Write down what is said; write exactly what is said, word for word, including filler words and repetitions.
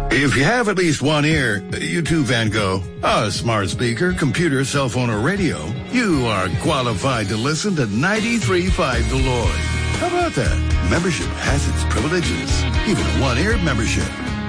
If you have at least one ear, you too, Van Gogh, a smart speaker, computer, cell phone, or radio, you are qualified to listen to ninety-three point five Deloitte. How about that? Membership has its privileges, even a one-ear membership.